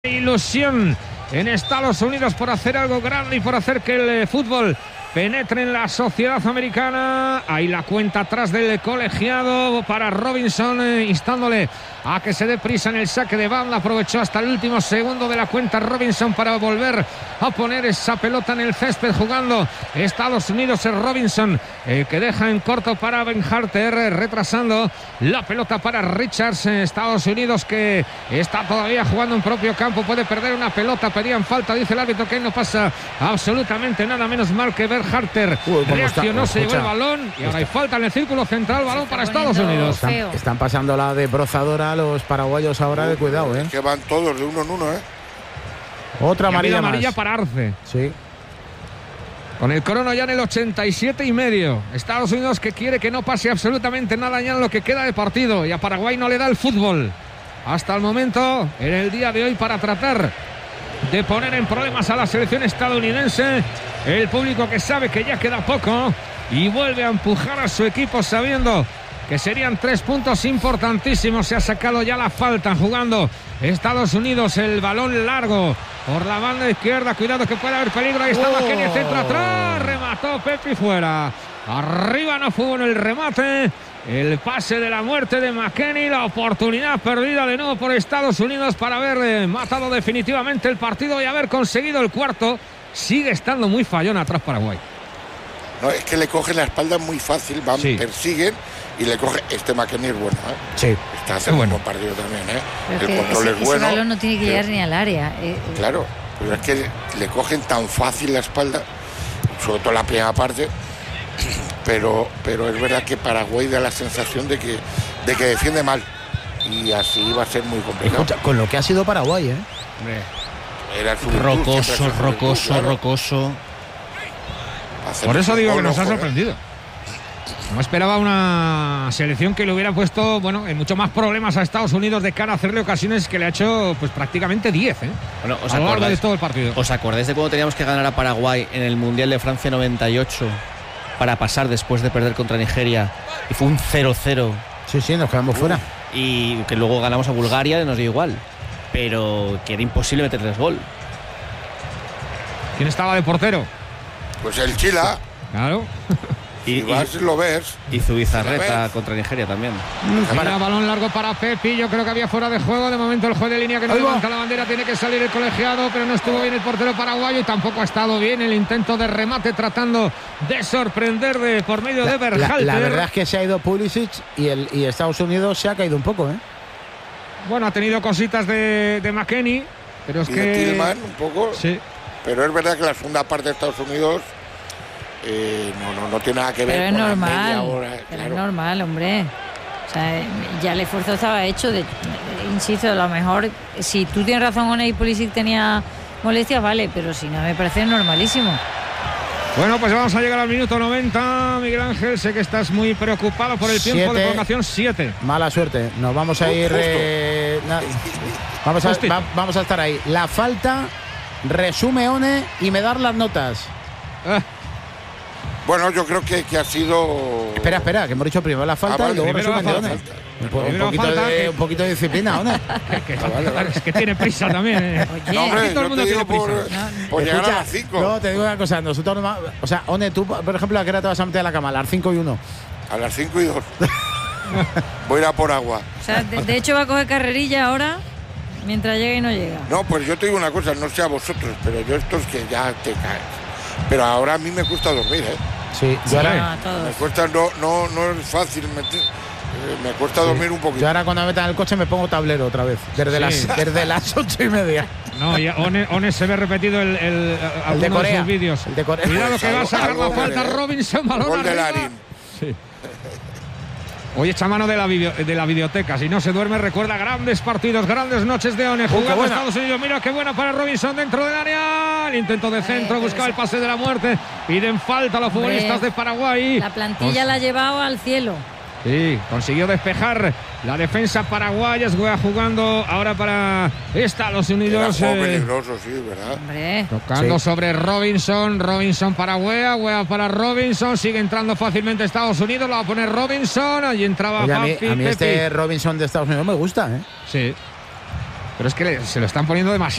Ilusión en Estados Unidos por hacer algo grande y por hacer que el fútbol penetre en la sociedad americana. Ahí la cuenta atrás del colegiado para Robinson, instándole a que se dé prisa en el saque de banda. Aprovechó hasta el último segundo de la cuenta Robinson para volver a poner esa pelota en el césped jugando Estados Unidos. Es Robinson el que deja en corto para Ben Harter, retrasando la pelota para Richards. Estados Unidos que está todavía jugando en propio campo, puede perder una pelota, pedían falta, dice el árbitro que no pasa absolutamente nada, menos mal que Ben Harter reaccionó, se llevó el balón y ahora hay falta en el círculo central, balón para Estados Unidos. Están pasando la desbrozadora los paraguayos ahora, de cuidado, que van todos de uno en uno, Otra amarilla para Arce. Sí. Con el crono ya en el 87,5. Estados Unidos que quiere que no pase absolutamente nada ya en lo que queda de partido, y a Paraguay no le da el fútbol hasta el momento en el día de hoy para tratar de poner en problemas a la selección estadounidense. El público que sabe que ya queda poco y vuelve a empujar a su equipo sabiendo que serían 3 puntos importantísimos. Se ha sacado ya la falta jugando Estados Unidos, el balón largo por la banda izquierda, cuidado que puede haber peligro. Ahí está McKennie, centro atrás, remató Pepi fuera. Arriba no fue en el remate, el pase de la muerte de McKennie, la oportunidad perdida de nuevo por Estados Unidos para haber matado definitivamente el partido y haber conseguido el cuarto. Sigue estando muy fallón atrás Paraguay. No, es que le cogen la espalda muy fácil, persiguen y le coge. McKennie es bueno, Sí. Está haciendo un buen partido también, Pero el control es bueno. Ese balón no tiene que llegar ni al área. Claro, pero es que le cogen tan fácil la espalda, sobre todo la primera parte. Pero es verdad que Paraguay da la sensación de que defiende mal y así va a ser muy complicado. Escucha, con lo que ha sido Paraguay, Era su rocoso. Por eso digo que nos ha sorprendido. No esperaba una selección que le hubiera puesto, en mucho más problemas a Estados Unidos de cara a hacerle ocasiones, que le ha hecho pues prácticamente 10, Bueno, a lo largo de todo el partido. ¿Os acordáis de cuando teníamos que ganar a Paraguay en el Mundial de Francia 98 para pasar después de perder contra Nigeria? Y fue un 0-0. Sí, nos quedamos fuera. Y que luego ganamos a Bulgaria y nos dio igual. Pero que era imposible meterles gol. ¿Quién estaba de portero? Pues el Chila. Claro. Y lo ves. Y Zubizarreta contra Nigeria también. Balón largo para Pepi, yo creo que había fuera de juego. De momento el juez de línea que no levanta la bandera, tiene que salir el colegiado, pero no estuvo bien el portero paraguayo y tampoco ha estado bien el intento de remate, tratando de sorprender por medio de Berhalter. La verdad es que se ha ido Pulisic y Estados Unidos se ha caído un poco, Bueno, ha tenido cositas de McKennie, pero es y que de Tillman un poco. Sí. Pero es verdad que la segunda parte de Estados Unidos no tiene nada que ver. Pero es con normal, la media hora, pero es normal, hombre. O sea, ya el esfuerzo estaba hecho. Insisto, a lo mejor, si tú tienes razón, One y Pulisic tenía molestias, vale, pero si no, me parece normalísimo. Bueno, pues vamos a llegar al minuto 90, Miguel Ángel. Sé que estás muy preocupado por el tiempo de prolongación. 7. Mala suerte. Nos vamos a ir. Vamos a estar ahí. La falta, resume One y me dar las notas. Bueno, yo creo que ha sido. Espera, que hemos dicho primero la falta y luego resumen de One. Un poquito de disciplina, One. Es que tiene prisa también. Oye, no, hombre, todo el mundo tiene prisa. Por llegar a las 5. No, te digo una cosa. Nosotros, One, tú, por ejemplo, ¿a qué hora te vas a meter a la cama? A las 5 y 1. A las 5 y 2. Voy a ir a por agua. O sea, de hecho va a coger carrerilla ahora, mientras llega y no llega. No, pues yo te digo una cosa, no sé a vosotros, pero yo estos que ya te caes. Pero ahora a mí me cuesta dormir, Sí, sí, a todos. Me cuesta, no es fácil meter. Me cuesta dormir un poquito. Yo ahora cuando me metan en el coche me pongo tablero otra vez, desde las 8:30. No, y One se ve repetido el de Corea. De sus vídeos. El de Corea. Cuidado que va a sacar la falta Robinson, balón Gol de arriba. Larín. Sí. Hoy echa mano de la videoteca. Si no se duerme, recuerda grandes partidos, grandes noches de One. Jugando Estados Unidos. Mira qué buena para Robinson dentro del área. El intento de centro, buscaba el pase de la muerte. Piden falta a los futbolistas de Paraguay. La plantilla la ha llevado al cielo. Sí, consiguió despejar la defensa paraguaya. Jugando ahora para Estados Unidos. Era peligroso, sí, ¿verdad? Hombre. Tocando sobre Robinson para Wea para Robinson, sigue entrando fácilmente Estados Unidos, la va a poner Robinson, allí entraba. Oye, a mí este Robinson de Estados Unidos me gusta, Sí. Pero es que se lo están poniendo demasiado